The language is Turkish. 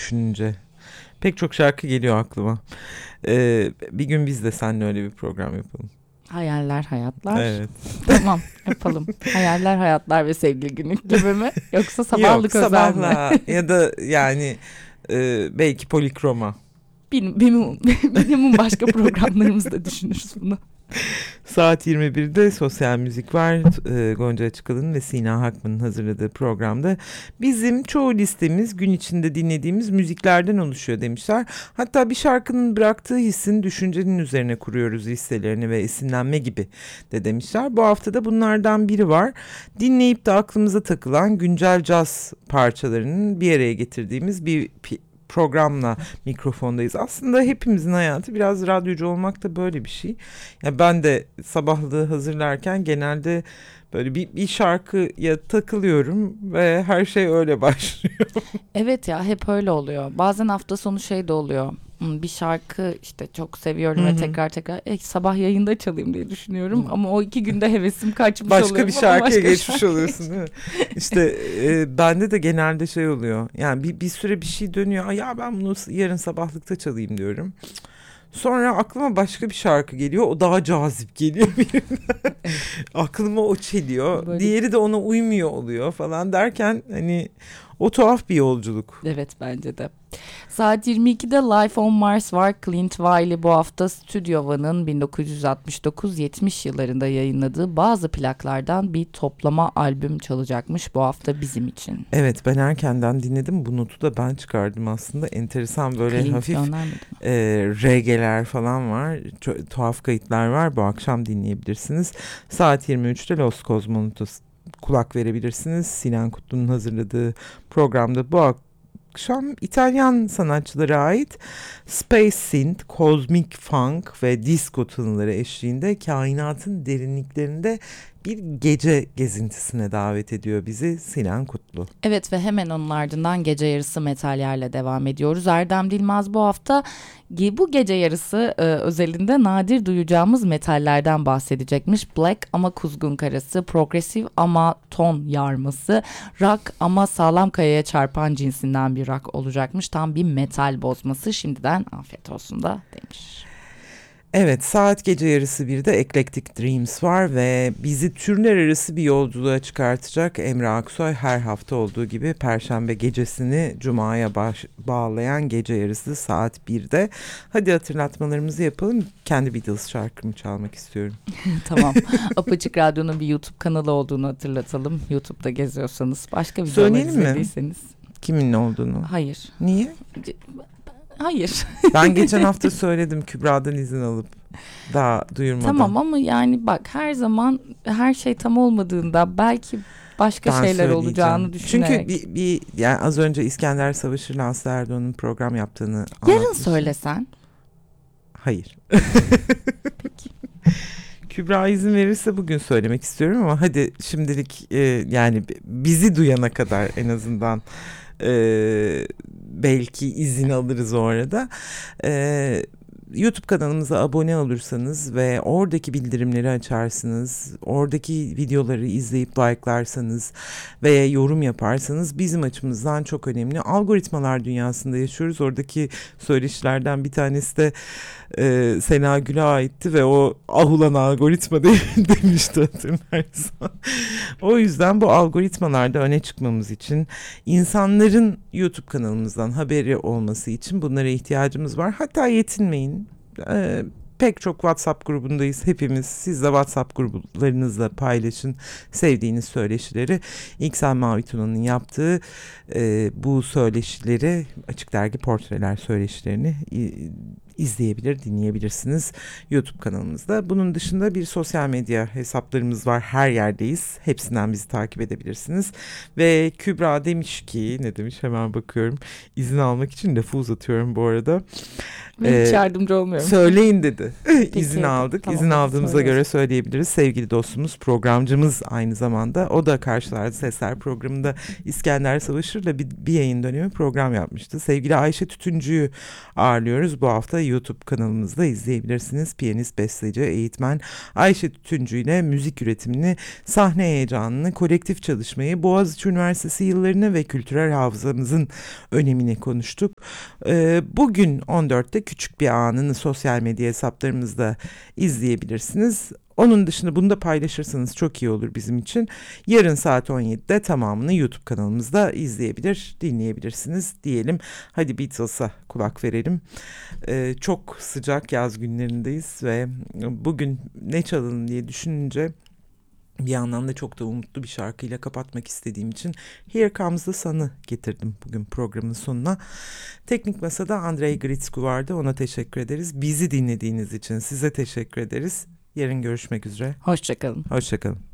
düşününce. Pek çok şarkı geliyor aklıma. Bir gün biz de seninle öyle bir program yapalım. Hayaller, hayatlar. Evet. Tamam, yapalım. Hayaller, hayatlar ve sevgili günlük gibi mi? Yoksa sabahlık Yok, özel mi? sabahla ya da yani belki polikroma. Minimum başka programlarımızda düşünürüz bunu. Saat 21'de sosyal müzik var. Gonca Açıkalın ve Sina Hakman'ın hazırladığı programda bizim çoğu listemiz gün içinde dinlediğimiz müziklerden oluşuyor demişler. Hatta bir şarkının bıraktığı hissin düşüncenin üzerine kuruyoruz listelerini ve esinlenme gibi de demişler. Bu hafta da bunlardan biri var. Dinleyip de aklımıza takılan güncel caz parçalarının bir araya getirdiğimiz bir programla mikrofondayız. Aslında hepimizin hayatı biraz radyocu olmak da böyle bir şey. Ya ben de sabahlığı hazırlarken genelde böyle bir şarkıya takılıyorum ve her şey öyle başlıyor. Evet ya, hep öyle oluyor. Bazen hafta sonu şey de oluyor. Bir şarkı işte çok seviyorum ve tekrar sabah yayında çalayım diye düşünüyorum. Ama o 2 günde hevesim kaçmış oluyor. Başka bir şarkıya geçmiş oluyorsun değil mi? İşte bende de genelde şey oluyor. Yani bir süre bir şey dönüyor. Ya ben bunu yarın sabahlıkta çalayım diyorum. Sonra aklıma başka bir şarkı geliyor. O daha cazip geliyor birinden. Aklıma o çeliyor. Böyle... Diğeri de ona uymuyor oluyor falan derken hani o tuhaf bir yolculuk. Evet, bence de. Saat 22'de Life on Mars var. Clint Wiley bu hafta Studio One'ın 1969-70 yıllarında yayınladığı bazı plaklardan bir toplama albüm çalacakmış bu hafta bizim için. Evet, ben erkenden dinledim. Bu notu da ben çıkardım aslında. Enteresan böyle Clint hafif reggae'ler falan var. Tuhaf kayıtlar var. Bu akşam dinleyebilirsiniz. Saat 23'te Los Cosmonauts'a kulak verebilirsiniz. Sinan Kutlu'nun hazırladığı programda bu akşam İtalyan sanatçılara ait Space Synth, Cosmic Funk ve Disco tınıları eşliğinde kainatın derinliklerinde bir gece gezintisine davet ediyor bizi Sinan Kutlu. Evet ve hemen onun ardından gece yarısı metalyerle devam ediyoruz. Erdem Dilmaz bu hafta bu gece yarısı özelinde nadir duyacağımız metallerden bahsedecekmiş. Black ama kuzgun karası, progresif ama ton yarması, rock ama sağlam kayaya çarpan cinsinden bir rock olacakmış. Tam bir metal bozması. Şimdiden afiyet olsun da demiş. Evet, saat gece yarısı 1'de Eclectic Dreams var ve bizi türler arası bir yolculuğa çıkartacak. Emre Aksoy her hafta olduğu gibi Perşembe gecesini Cuma'ya bağlayan gece yarısı saat 1'de. Hadi hatırlatmalarımızı yapalım. Kendi Beatles şarkımı çalmak istiyorum. Tamam. Apaçık Radyo'nun bir YouTube kanalı olduğunu hatırlatalım. YouTube'da geziyorsanız, başka videolar izlediyseniz. Kimin ne olduğunu? Hayır. Niye? Hayır. Ben geçen hafta söyledim, Kübra'dan izin alıp daha duyurmadan. Tamam ama yani bak, her zaman her şey tam olmadığında belki başka şeyler olacağını düşünerek. Çünkü yani az önce İskender Savaşır'la Aslı Erdoğan'ın program yaptığını yarın söylesen. Hayır. Peki. Kübra izin verirse bugün söylemek istiyorum ama hadi şimdilik yani bizi duyana kadar en azından belki izin alırız o arada. YouTube kanalımıza abone olursanız ve oradaki bildirimleri açarsınız, oradaki videoları izleyip like'larsanız veya yorum yaparsanız bizim açımızdan çok önemli. Algoritmalar dünyasında yaşıyoruz. Oradaki söyleşilerden bir tanesi de Sena Gül'e aitti ve o ahulan algoritma demişti, hatırlarsan. O yüzden bu algoritmalarda öne çıkmamız için, insanların YouTube kanalımızdan haberi olması için bunlara ihtiyacımız var. Hatta yetinmeyin. Pek çok WhatsApp grubundayız hepimiz. Siz de WhatsApp gruplarınızla paylaşın sevdiğiniz söyleşileri. İksel Mavi Tuna'nın yaptığı bu söyleşileri, Açık Dergi Portreler söyleşilerini izleyebilir, dinleyebilirsiniz YouTube kanalımızda. Bunun dışında bir sosyal medya hesaplarımız var. Her yerdeyiz. Hepsinden bizi takip edebilirsiniz. Ve Kübra demiş ki, ne demiş hemen bakıyorum. İzin almak için lafı uzatıyorum bu arada. Hiç yardımcı olmuyorum. Söyleyin dedi. İzin aldık. Tamam, İzin aldığımıza göre söyleyebiliriz. Sevgili dostumuz, programcımız aynı zamanda. O da Karşılarda Sesler programında İskender Savaşır'la bir yayın dönemi program yapmıştı. Sevgili Ayşe Tütüncü'yü ağırlıyoruz bu hafta. YouTube kanalımızda izleyebilirsiniz. Piyanist, besteci, eğitmen Ayşe Tütüncü ile müzik üretimini, sahne heyecanını, kolektif çalışmayı, Boğaziçi Üniversitesi yıllarını ve kültürel hafızamızın önemini konuştuk. Bugün 14'te küçük bir anını sosyal medya hesaplarımızda izleyebilirsiniz. Onun dışında bunu da paylaşırsanız çok iyi olur bizim için. Yarın saat 17'de tamamını YouTube kanalımızda izleyebilir, dinleyebilirsiniz diyelim. Hadi Beatles'a kulak verelim. Çok sıcak yaz günlerindeyiz ve bugün ne çalalım diye düşününce bir yandan da çok da umutlu bir şarkıyla kapatmak istediğim için Here Comes the Sun'ı getirdim bugün programın sonuna. Teknik Masa'da Andrei Gritsku vardı, ona teşekkür ederiz. Bizi dinlediğiniz için size teşekkür ederiz. Yarın görüşmek üzere. Hoşçakalın. Hoşçakalın.